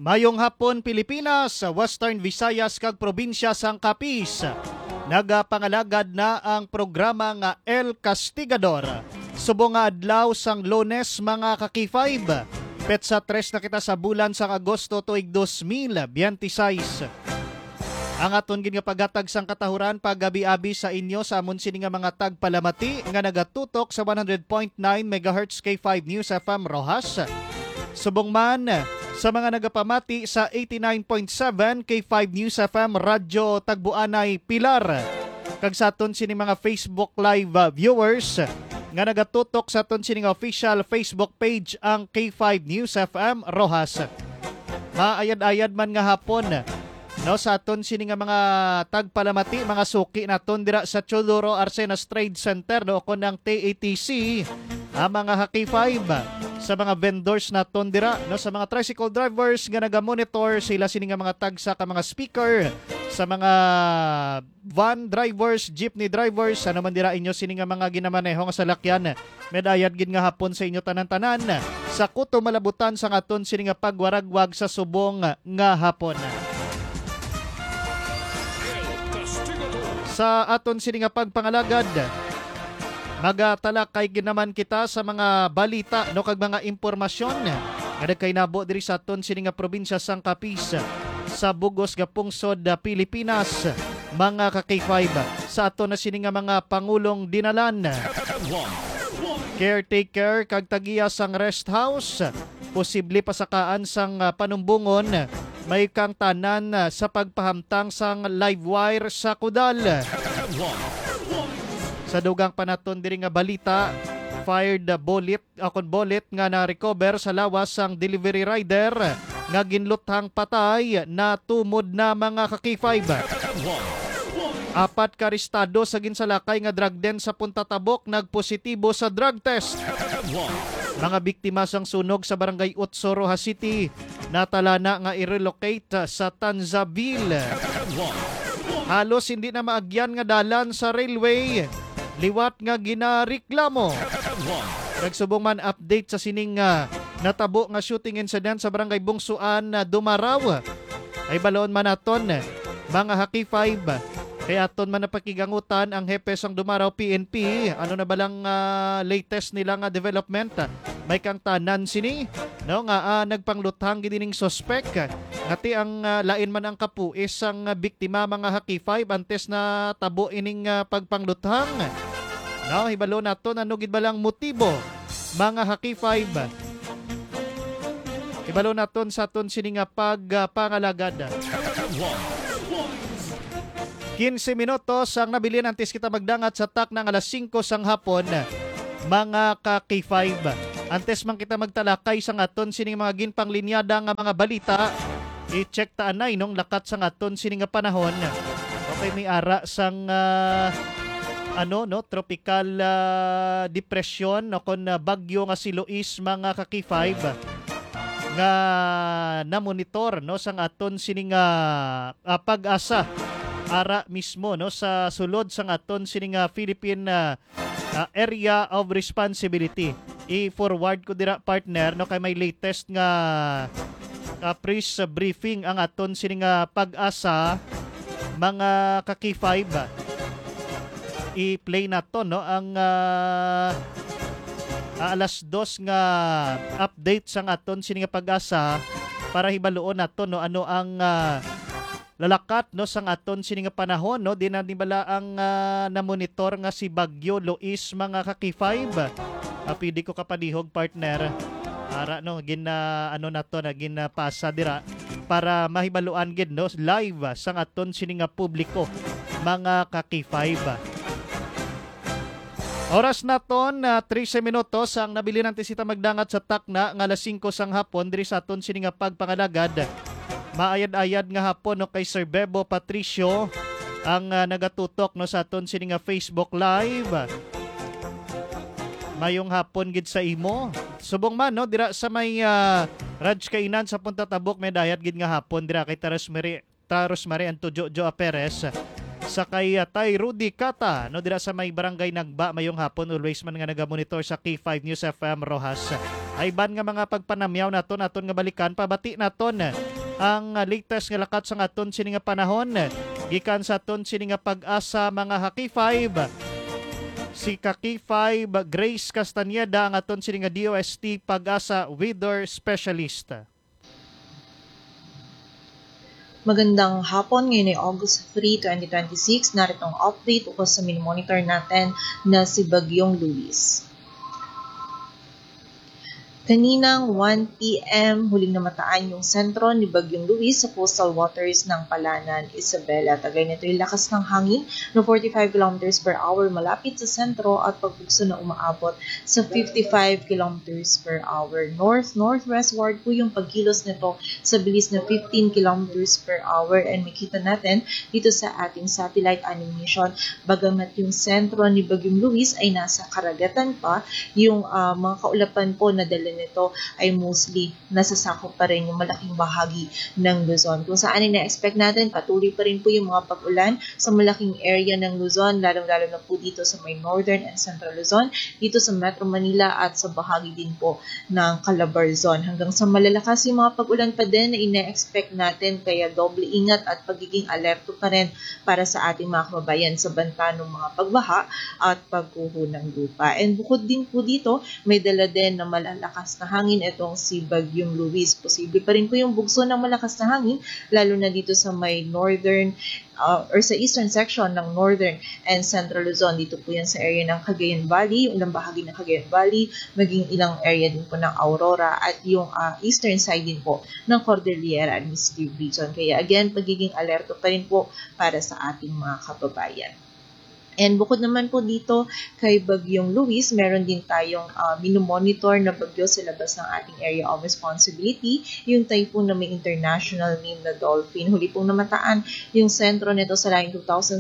Mayong hapon Pilipinas, Western Visayas kag probinsya sang Capiz. Nagapangalagad na ang programa nga El Castigador. Subong nga adlaw sang Lunes mga kaki-5. Petsa 3 na kita sa bulan sang Agosto tuig 2026. Ang aton gin nga paghatag sang katahuran paggabi-abi sa inyo sa amon sini nga mga tagpalamati nga nagatutok sa 100.9 MHz K5 News FM Rojas. Subong man sa mga nagapamati sa 89.7 K5 News FM Radyo Tagbuanay Pilar. Kag sa aton sini mga Facebook Live viewers nga nagatutok sa aton sini nga official Facebook page ang K5 News FM Rojas. Maayad-ayad man nga hapon no sa aton sini nga mga tagpalamati, mga suki naton dira sa Chodoro Arsenas Trade Center no kon ang TATC, ang mga Haki 5 sa mga vendors naton dira no, sa mga tricycle drivers nga naga-monitor sila sini nga mga tagsa ka mga speaker, sa mga van drivers, jeepney drivers, ano man dira inyo sini nga mga ginamaneho nga salakyan. Medayad gid nga hapon sa inyo tanan-tanan sa kuto malabutan sa aton sini nga pagwaragwag sa subong nga hapon. Sa aton sini nga pagpangalagad, magatalakay ginaman kita sa mga balita no kag mga impormasyon nga kay nabo diri sa aton sini nga probinsya sang Capiz sa bugos nga pungsod Pilipinas. Mga kaki-5 sa aton na sini nga mga pangulong dinalan, caretaker kag tagiya sang rest house, posible pasakaan sang panumbungon, may kang tanan sa pagpahamtang sang live wire sa Kudal. Sa dugang panaton diri nga balita, fired bullet nga na-recover sa lawas sang delivery rider nga ginluthang patay na tumod na mga kaki-5. 4 ka arestado sa ginsalakay nga drug den sa Punta Tabok nagpositibo sa drug test. Mga biktima sang sunog sa barangay Utsoro, Rojas City natalana nga i-relocate sa Tanzaville. Halos hindi na maagyan nga dalan sa railway, liwat nga ginareklamo. Nagsubong man update sa sining natabo nga shooting incident sa barangay Bungsuan na Dumaraw. Ay balon man aton mga Haki 5. Kaya aton man napakigangutan ang hepe sang Dumaraw PNP. Ano na balang latest nila nga development? May kang tanan sini no nga nagpangluthang gidining suspect. Ngati ang lain man ang kapuis sang biktima mga Haki 5 antes na tabo ining pagpangluthang. No, hibalo naton ano gid balang motibo mga Haki 5. Hibalo naton sa aton sini nga pagpangalagad. 15 minutos ang nabilin antes kita magdangat sa tak ng alas 5 sang hapon mga kaki-5. Antes man kita magtalakay sa aton sini mga ginpanglinyada nga mga balita, i-check taanay nung lakat sa aton sini nga panahon. Okay, may ara sang tropical depression o kon bagyo nga si Luis mga kaki-5 nga na monitor no sang aton sini nga pag-asa ara mismo no sa sulod sang aton sini nga Philippine Area of Responsibility. I-forward ko dira partner no kay may latest nga press briefing ang aton sini nga pag-asa mga kaki-5. I-play na to no ang alas 2 nga update sang aton sini nga pag-asa para hibaluon nato no ano ang lalakat no sang aton sini nga panahon no dinanibala ang na-monitor nga si Bagyo Luis mga kaki-5. Pidi ko kapadihog partner ara no nato na ginapasa dira para mahibaluan gid no live sang aton sini nga publiko mga kaki-5. Oras naton 13 minutos ang nabili ng tisita magdangat sa takna nga alas 5 sang hapon diri sa aton sini nga pagpangalagad. Maayad-ayad nga hapon no kay Sir Bebo Patricio ang nagatutok no sa aton sini nga Facebook Live. Mayong hapon gid sa imo. Subong man no dira sa may Raj Kainan sa Punta Tabok medayat gid nga hapon dira kay Taros Mari Antojo Perez. Sa kay Tay Rudy Kata no dira sa may barangay Nagba mayong hapon always man nga nagamonitor sa K5 News FM Rojas. Ay ban nga mga pagpanamyaw naton nga balikan pabati naton ang latest nga lakat sa aton sini nga panahon gikan sa aton sini nga pag-asa mga Haki 5. Si Kaki 5 Grace Castañeda ang aton sini nga DOST pag-asa weather specialist. Magandang hapon, ngayon ay August 3, 2026. Naritong update ukol sa mini-monitor natin na si Bagyong Luis. Kaninang 1 p.m. huling namataan yung sentro ni Bagyong Luis sa coastal waters ng Palanan, Isabela. Tagay nito yung lakas ng hangin na 45 km per hour malapit sa sentro at pagbugso na umaabot sa 55 km per hour. North-northwestward po yung pagkilos nito sa bilis na 15 km per hour, and makita natin dito sa ating satellite animation bagamat yung sentro ni Bagyong Luis ay nasa karagatan pa, yung mga kaulapan po na dala nito ay mostly nasasakop pa rin yung malaking bahagi ng Luzon. Kung saan ay na-expect natin, patuloy pa rin po yung mga pag-ulan sa malaking area ng Luzon, lalong-lalo na po dito sa may northern and central Luzon, dito sa Metro Manila at sa bahagi din po ng Calabarzon. Hanggang sa malalakas yung mga pag-ulan pa din na ina-expect natin, kaya doble ingat at pagiging alerto pa rin para sa ating mga kababayan sa banta ng mga pagbaha at pagguho ng lupa. And bukod din po dito, may dala din na malalakas na hangin itong si Bagyong Luis. Posible pa rin po yung bugso ng malakas na hangin, lalo na dito sa may northern or sa eastern section ng northern and central Luzon. Dito po yan sa area ng Cagayan Valley, ilang bahagi ng Cagayan Valley, maging ilang area din po ng Aurora at yung eastern side din po ng Cordillera Administrative Region. Kaya again, pagiging alerto pa rin po para sa ating mga kababayan. And bukod naman po dito kay Bagyong Luis, meron din tayong minomonitor na bagyo sa labas ng ating area of responsibility, yung typhoon na may international name na Dolphin. Huli pong namataan yung sentro nito sa laing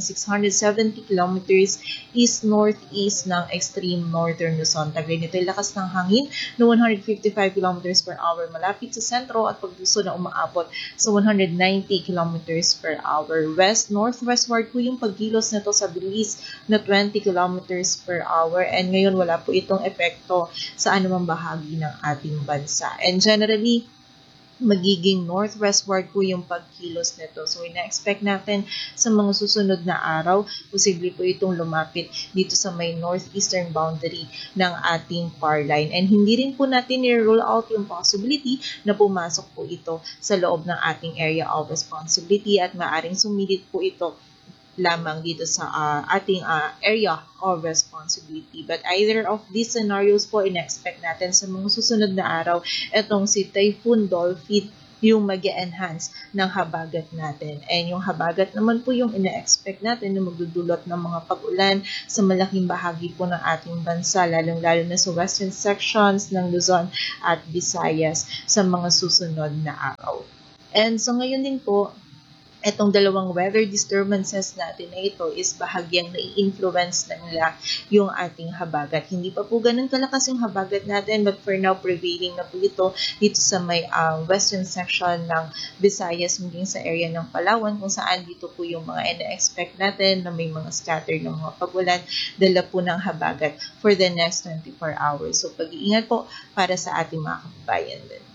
2,670 kilometers east-northeast ng extreme northern Luzon. Tagay nito yung lakas ng hangin na 155 kilometers per hour malapit sa sentro at pagbuso na umaabot sa 190 kilometers per hour. West-northwestward po yung pagkilos nito sa bilis na 20 kilometers per hour, and ngayon wala po itong epekto sa anumang bahagi ng ating bansa. And generally, magiging northwestward po yung pagkilos nito. So, ina-expect natin sa mga susunod na araw, posible po itong lumapit dito sa may northeastern boundary ng ating PAR line. And hindi rin po natin i-rule out yung possibility na pumasok po ito sa loob ng ating area of responsibility at maaring sumilip po ito lamang dito sa ating area of responsibility. But either of these scenarios po, ina-expect natin sa mga susunod na araw, itong si Typhoon Dolphin yung mag-enhance ng habagat natin. And yung habagat naman po yung ina-expect natin na magdudulot ng mga pag-ulan sa malaking bahagi po ng ating bansa, lalong-lalo na sa western sections ng Luzon at Visayas sa mga susunod na araw. And so ngayon din po, etong dalawang weather disturbances natin na ito is bahagyang nai-influence na nila yung ating habagat. Hindi pa po ganun kalakas yung habagat natin, but for now, prevailing na po ito dito sa may western section ng Visayas, maging sa area ng Palawan, kung saan dito po yung mga ina-expect natin na may mga scattered ng mga pag-ulan, dala po ng habagat for the next 24 hours. So, pag-iingat po para sa ating mga kababayan din.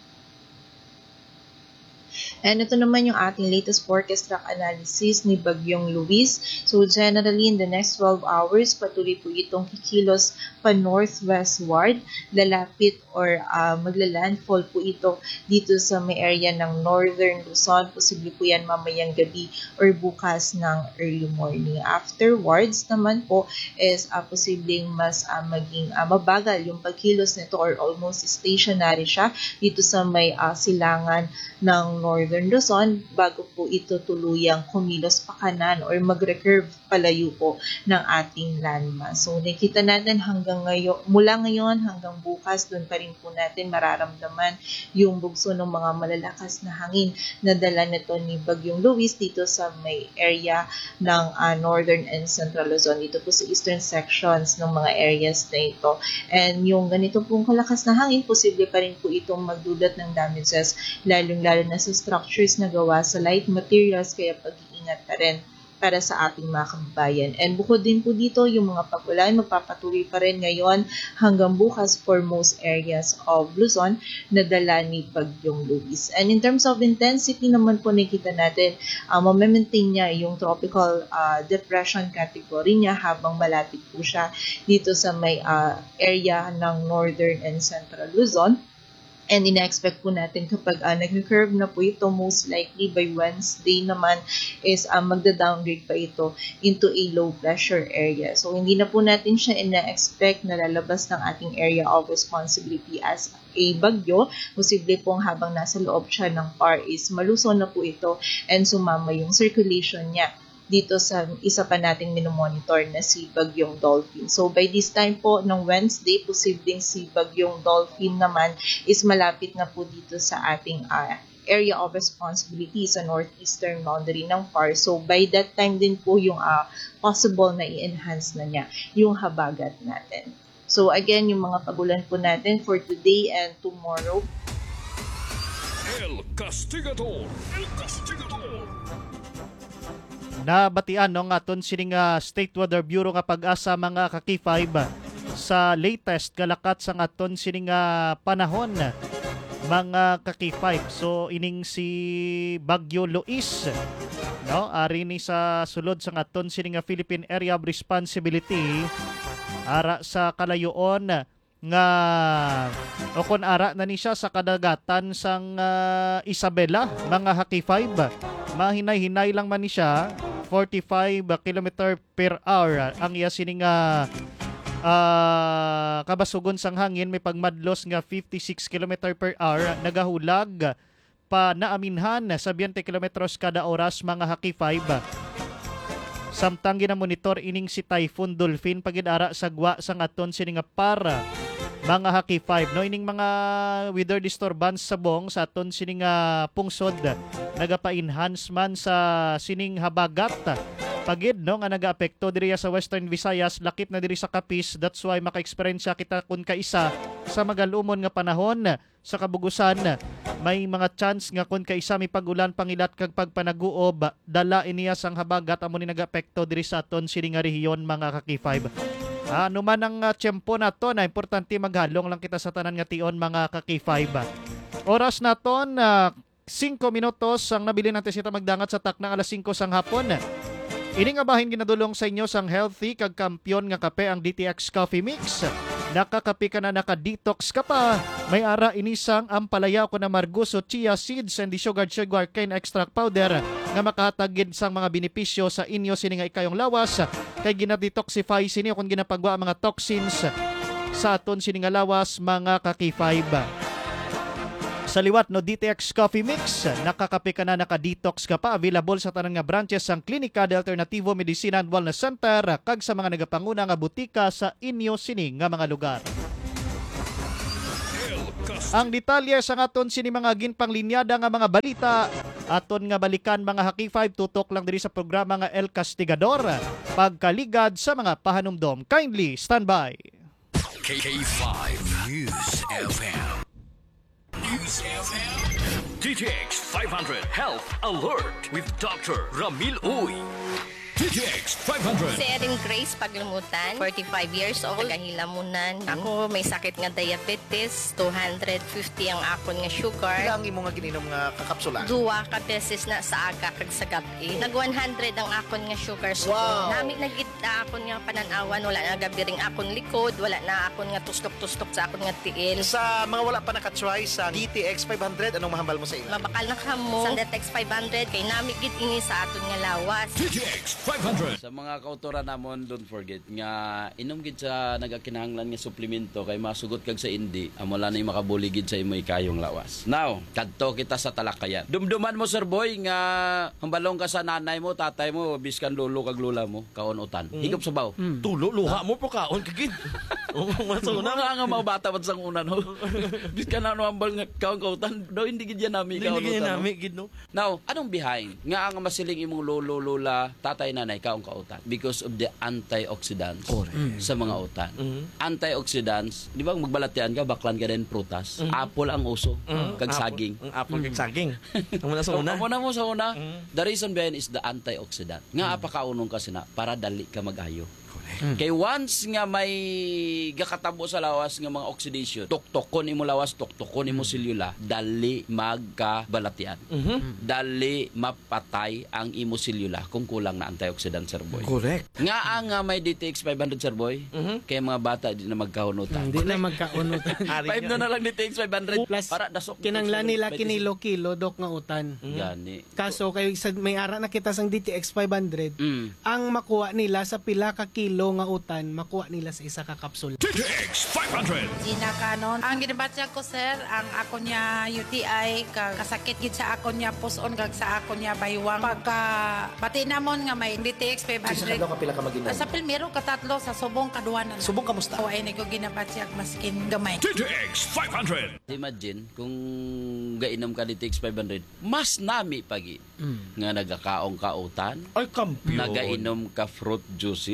And ito naman yung ating latest forecast track analysis ni Bagyong Luis. So generally, in the next 12 hours, patuloy po itong kikilos pa northwestward, lalapit or magla-landfall po ito dito sa may area ng northern Luzon. Posible po yan mamayang gabi or bukas ng early morning. Afterwards naman po is posibleng mas maging mabagal yung pagkilos nito or almost stationary siya dito sa may silangan ng northern Luzon bago po ito tuluyang kumilos pa kanan or mag-recurve palayo po ng ating landmass. So nakita natin hanggang ngayon, mula ngayon hanggang bukas, doon pa rin po natin mararamdaman yung bugso ng mga malalakas na hangin na dala nito ni Bagyong Luis dito sa may area ng northern and central Luzon, dito po sa eastern sections ng mga areas na ito. And yung ganito pong kalakas na hangin, posible pa rin po itong magdulot ng damages, lalong-lalo na sa structures na gawa sa light materials, kaya pag-iingat pa rin para sa ating mga kababayan. And bukod din po dito, yung mga pag-ulan magpapatuloy pa rin ngayon hanggang bukas for most areas of Luzon na dala ni Bagyong Luis. And in terms of intensity naman po nakita natin, mamaintain niya yung tropical depression category niya habang malapit po siya dito sa may area ng northern and central Luzon. And ina-expect po natin kapag nag-curve na po ito, most likely by Wednesday naman is magda-downgrade pa ito into a low pressure area. So hindi na po natin siya ina-expect na lalabas ng ating area of responsibility as a bagyo. Posible pong habang nasa loob siya ng PAR is maluso na po ito and sumama yung circulation niya dito sa isa pa nating minomonitor na si Bagyong Dolphin. So by this time po ng Wednesday, posibleng si Bagyong Dolphin naman is malapit na po dito sa ating area of responsibility sa northeastern boundary ng PAR. So by that time din po yung possible na i-enhance na niya yung habagat natin. So again, yung mga pagulan po natin for today and tomorrow. El Castigador! El Castigador! Nabatian no nga aton sining State Weather Bureau nga pag-asa mga kaki-5 sa latest kalakat sa aton sining panahon mga kaki-5. So ining si Bagyo Luis no ari ni sa sulod sa aton sining Philippine Area of Responsibility ara sa kalayoon nga o kun ara na ni siya sa kadagatan sang Isabela mga haki-5. Mahinay-hinay lang man ni siya 45 km per hour ang iya sining kabasugon sang hangin may pagmadlos nga 56 km per hour nagahulag pa naaminhan sa 20 km kada oras mga haki-5. Samtang ginamonitor ining si Typhoon Dolphin pagidara sa gwa sang aton sining para mga haki-5 no ining mga weather disturbance sa bong sa aton sining pungsod nagapa-enhance man sa sining habagat pagid no nga nagaapekto diri sa Western Visayas lakip na diri sa Capiz. That's why maka-experience kita kun kaisa sa magalumon nga panahon sa kabugusan may mga chance nga kun kaisa may pagulan pangilat kag pagpanaguob dala iniya sang habagat amo ni nagaapekto diri sa aton sining rehiyon mga kaki-5. Ano man ang tiyempo na to na importante maghalong lang kita sa tanan nga tion mga kaki-5. Oras na ton 5 minutos ang nabili natin sita magdangat sa taknang alas 5 sang hapon. Ini nga bahin ginadulong sa inyo sang healthy kag kampiyon nga kape ang DTX Coffee Mix. Nakakape ka na naka-detox ka pa. May ara inisang ampalaya ko na marguso, chia seeds and sugar cane extract powder nga makahatagid sang mga benepisyo sa inyo sini nga ikayong lawas kay gina-detoxify sini kung ginapagwa ang mga toxins sa aton sini nga lawas mga kaki-5. Sa liwat no DTX Coffee Mix, nakakape ka na naka-detox ka pa. Available sa tanang nga branches sang Klinika de Alternativo Medicina and Wellness Center kag sa mga nagapanguna nga butika sa inyo sini nga mga lugar. Ang detalye sa aton sini mga ginpanglinyada nga mga balita aton nga balikan mga haki-5 tutok lang diri sa programa nga El Castigador pagkaligad sa mga pahanumdom. Kindly stand by. K5 News FM. News FM. DTX 500 Health Alert with Dr. Ramil Uy. DTX 500. Si Erin Grace Paglumutan, 45 years old, nagahilamunan. Ako may sakit nga diabetes, 250 ang akon nga sugar. Ilang imo nga gininom nga kakapsula? Duwa ka beses na sa aga kag sa gabi. Nag 100 ang akon nga sugar. So, nami nagit akon nga pananawan, wala na gabiring akon likod, wala na akon nga tustok-tustok sa akon nga tiil. Sa mga wala pa nakatry sa DTX 500, anong mahambal mo sa ila? Mabakal na kamo sa DTX 500 kay nami gid ini sa aton nga lawas. DTX 500. Sa mga kautoran namon, don't forget nga inom gid sa nagakinahanglan nga suplemento kay masugot kag sa indi amula na makabuli gid sa imo ikayong lawas. Now, kadto kita sa talakayan. Dumduman mo sir boy nga hambalong ka sa nanay mo, tatay mo, biskan lolo kag lola mo, kaunutan. higop sa baw. Tulo, luha mo po kaon kagid. Masuna. Mga mga bata pa sa una, no? Bis ka na ambal nga kautan, daw hindi gid yan nami Hindi kautan. ganyan namin, gid, no? Now, anong behind? Nga ang masiling imong lolo, lola, tatay, nanay, kaong kautan. Because of the antioxidants sa mga utan. Antioxidants, di ba magbalatian ka, baklan ka din prutas. Apple ang uso, kag saging. Ang apple kag saging. Ang muna sa una. Amo na mo sa una. The reason behind is the antioxidant. Nga apakaunong ka sina para dali ka mag-ayo. Kay once nga may gakatabo sa lawas nga mga oxidation, tuktokon imo lawas, tuktokon imo selula, dali magkabalatian. Dali mapatay ang imo selula kung kulang na antioxidant, sir boy. Correct. Nga ang may DTX 500, sir boy, kay mga bata di na magkahunutan. Hindi na magkaunutan. 5 na lang DTX 500 Plus, para dasok. kinanglan nila kinilo-kilo dok nga utan. Gani. Kaso kay sa may ara na kita sang DTX 500, ang makuha nila sa pila ka kilo nga utan, makuha nila sa isa ka kapsul. DTX 500. Gina Canon. Ang ginabatya ko, sir, ang ako niya UTI, kasakit gid sa ako niya puson, kag sa ako niya baywang. Pagka bati namon nga may DTX 500. Sa kapila ka mag-inom? Sa Pilmero, katatlo, sa Subong, kaduanan. Subong kamusta? O, ay, ko ginabatya maskin gamay. DTX 500. Imagine kung gainom ka DTX 500, mas nami pagi nga nagakaong kautan, Ay, kampiyon. nagainom ka fruit juices,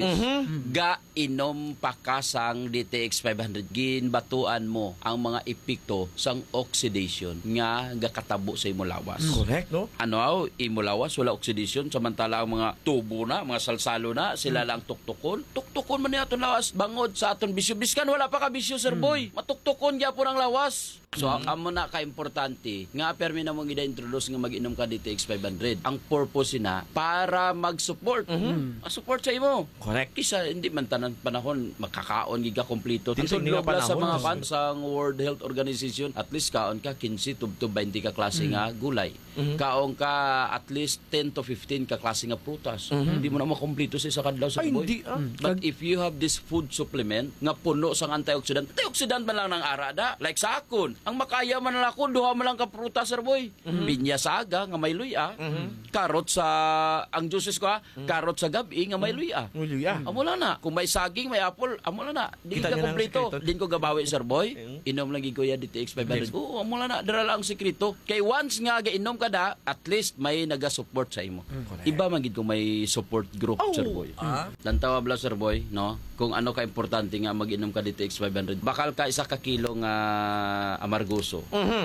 gainom pa ka sang DTX 500, ginbatuan mo ang mga epekto sang oxidation nga gakatabo sa imo lawas. Correct, no? Ano, imo lawas wala oxidation, samantala ang mga tubo na, mga salsalo na, sila lang tuktukon. Tuktukon man ni aton lawas bangod sa aton bisyo. Biskan wala pa ka bisyo, sir boy. Matuktukon gyapon ang lawas. So, amo na ka-importante nga permi na mong ida-introduce nga mag-inom ka DTX 500. Ang purpose na para mag-support. Support sa imo. Correct. Kisa hindi man tanan panahon makakaon giga kompleto. Tinsig Ang nga log sa panahon, mga no? kan sa World Health Organization, at least kaon ka 15 to 20 ka klase nga gulay. Kaon ka at least 10 to 15 ka klase nga prutas. Hindi mo na makompleto sa isa kadlaw sa Ay, boy. hindi, But if you have this food supplement nga puno sang antioxidant, antioxidant man lang ng arada. Like sa akon, ang makaya man lang ako, duha man lang ka prutas, sir boy. Pinya saga nga may luya. Karot sa ang juices ko, karot sa gabi nga may luya. Luya. Amo lang na. Kung may saging, may apple, amo lang na. Di Kita ka niyo na ang kompleto. sekreto. Din ko gabawi, sir boy. Inom lagi ko ya DTX 500. Oo, amo lang na. Dara lang ang sekreto. Kay once nga gainom ka da, at least may naga-support sa imo. Iba man gid kung may support group, sir boy. Lantawa bla, sir boy, no? Kung ano ka importante nga mag-inom ka DTX 500. Bakal ka isa ka kilo nga amargoso.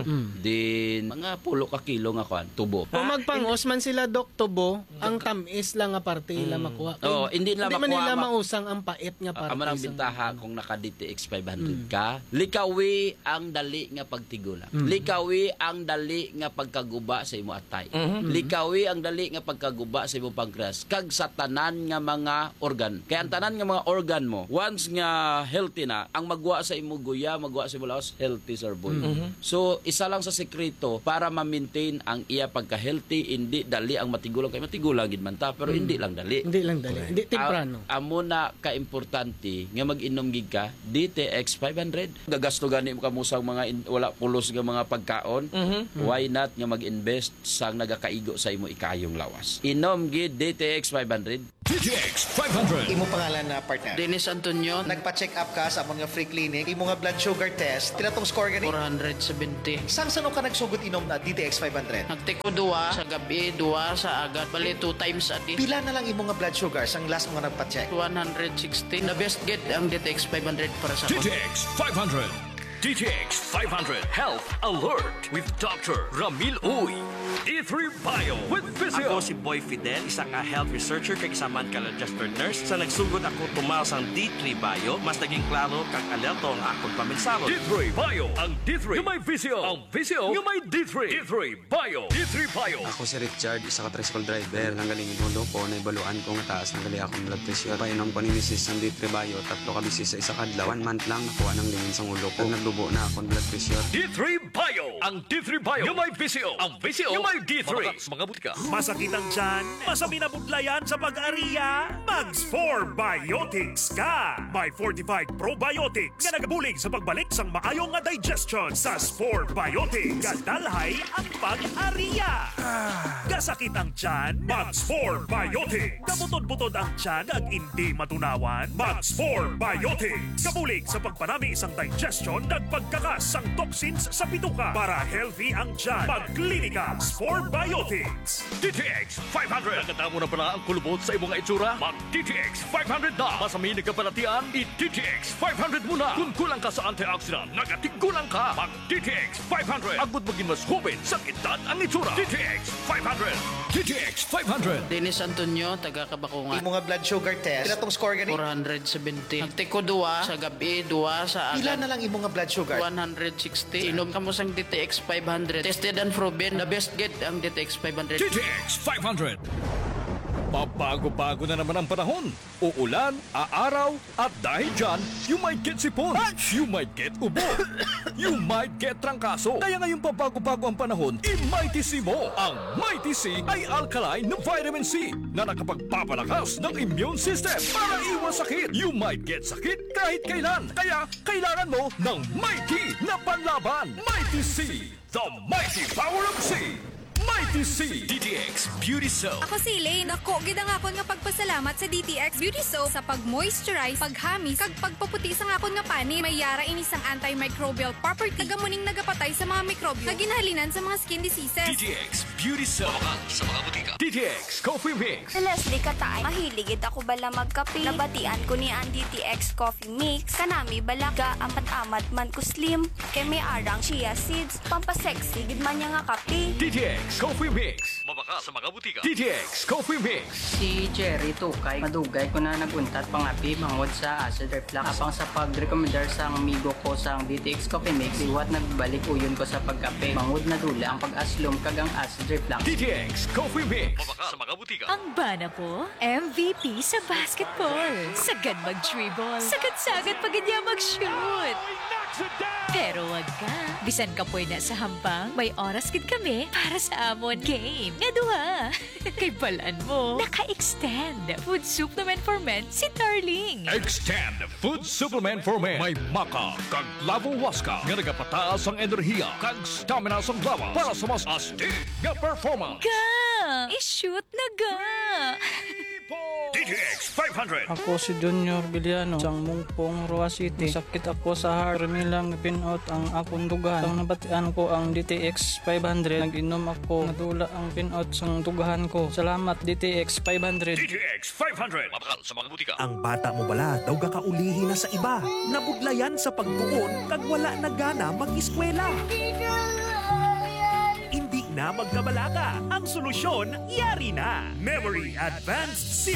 Din mga pulo ka kilo nga kwan, tubo. Kung magpangos man sila dok tubo, ang tamis lang nga parte ila makuha. Oo, hindi nila man makuha, nila ma- mausang ang pait nga parte. Amo ang sa- bintaha kung naka DTX 500 ka, likawi ang dali nga pagtigula. Likawi ang dali nga pagkaguba sa imo atay. Likawi ang dali nga pagkaguba sa imo pancreas kag sa tanan nga mga organ. Kaya ang tanan nga mga organ mo, once nga healthy na, ang magwa sa imo guya, magwa sa imo lawas, healthy, sir boy. So, isa lang sa sekreto para ma-maintain ang iya pagka-healthy, hindi dali ang matigulang. Kaya matigulang gid man ta, pero hindi lang dali. Hindi lang dali. Hindi temprano. Amo na ka-importante nga mag-inom gid ka DTX 500. Gagasto gani mo kamo sa mga wala pulos nga mga pagkaon. Why not nga mag-invest sang nagakaigo sa imo ikayong lawas. Inom gid DTX 500. DTX 500. Imo pangalan na partner? Dennis Antonio, Nagpa-check up ka sa among nga free clinic. Imo nga blood sugar test. Tinatong score gani? 470. Sang sano ka nagsugot inom na DTX 500? Nagtiko duwa sa gabi, duwa sa agat. Bali 2 times a day. Pila na lang imo nga blood sugar sang last mo nga nagpa-check? 116. The best get ang DTX 500 para sa ako. DTX 500. DTX 500 Health Alert with Dr. Ramil Uy. D3 Bio with Physio. Ako si Boy Fidel, isa ka health researcher kag isa man ka registered nurse. Sa nagsugod ako tumaw sang D3 Bio, mas naging klaro kag alerto ang akong paminsalo. D3 Bio. Ang D3 yung may Physio. Ang Physio yung may D3. D3 Bio. D3 Bio. Ako si Richard, isa ka tricycle driver. Nanggaling inulo ko, naibaluan ko nga taas ng gali akong blood pressure. Painom ko ni Mrs. ng D3 Bio, 3 ka bisis sa isa kadlaw. 1 month lang nakuha ng lingin sa ulo ko. Naglubo na akong blood pressure. D3 Bio. Ang D3 Bio, yung may VCO. Ang VCO, yung may D3. Sa mga butika. Masakit ang tiyan? Masami na budlayan sa pag-ariya? Mags 4 Biotics ka! May fortified probiotics nga nagabulig sa pagbalik sang maayong nga digestion sa 4 Biotics. Gadalhay ang pag-ariya. Gasakit ang tiyan? Mags 4 Biotics. Kabutod-butod ang tiyan ag hindi matunawan? Mags 4 Biotics. Kabulig sa pagpanami isang digestion ag pagkakas sang toxins sa bituka para healthy ang tiyan. Magklinika 4 Biotics. DTX 500. Nakatamo na pala ang kulubot sa imong itsura? Mag DTX 500 na. Masaminig ka palatian? I-DTX 500 muna. Kung kulang ka sa antioxidant, nagatigulang ka. Mag DTX 500. Agud maging mas hubin sa edad ang itsura. DTX 500. DTX 500. Dennis Antonio, taga Kabakungan. Imo nga blood sugar test. Pila tong score gani? 470. Nagtiko 2 sa gabi, 2 sa agad. Pila na lang imo nga blood sugar? 160. Inom ka mo sang DTX 500. Tested and proven. The best get ang DTX 500. DTX 500. Pabago-bago na naman ang panahon. Uulan, aaraw, at dahil dyan, you might get sipon, you might get ubo, you might get trangkaso. Kaya ngayong pabago-bago ang panahon, i-Mighty C mo. Ang Mighty C ay alkaline na vitamin C na nakapagpapalakas ng immune system para iwas sakit. You might get sakit kahit kailan. Kaya kailangan mo ng Mighty na panlaban. Mighty C, the mighty power of C. Mighty C DTX Beauty Soap. Ako si Elaine. Ako, gid ang akon nga pagpasalamat sa DTX Beauty Soap sa pag-moisturize, paghamis, kag pagpaputi sa akon nga pani. May yara ini sang antimicrobial property. Tagamuning nagapatay sa mga mikrobyo na ginahalinan sa mga skin diseases. DTX Beauty Soap. Sa mga butika. DTX Coffee Mix. Leslie Katay, mahiligid ako bala magkape. Nabatian ko ni ang DTX Coffee Mix. Kanami bala ga amat-amat man ko slim. Kay may arang chia seeds. Pampasexy, gid man niya nga kape. DTX Coffee Mix. Mabaka sa mga butika. DTX Coffee Mix. Si Jerry Tukay, madugay ko na naguntat pangapi mangod sa acid reflux. Apang sa pag-recommendar sa amigo ko sa DTX Coffee Mix, iwat nagbalik uyon ko sa pagkape. Mangod na dula ang pag-aslom kag ang acid reflux. DTX Coffee Mix. Mabaka sa mga butika. Ang bana po, MVP sa basketball. Sagad mag-dribble. Sagad-sagad pagid niya mag-shoot. Pero wag ka. Bisan ka po na sa hambang, may oras gid kami para sa amon game. Nga duha. Kay balaan mo, naka-extend food supplement for men si Darling. Extend Food Supplement for Men. May maka kag lavo waska nga nagapataas ang enerhiya kag stamina sa lawas para sa mas astig nga performance. Ga! I-shoot na ga! DTX 500. Ako si Junior Biliano, sang Mungpong, Roa City. Sakit ako sa heart. Milang pinout ang akong dugahan. Sang nabatian ko ang DTX 500. Nag-inom ako. Nadula ang pinout sang dugahan ko. Salamat DTX 500. DTX 500. Mabakal sa mga butika. Ang bata mo bala daw gakaulihi na sa iba. Nabudlayan sa pagtuon kag wala na gana mag-eskwela. Hindi na magkabalaga. Ang solusyon, yari na. Memory Advanced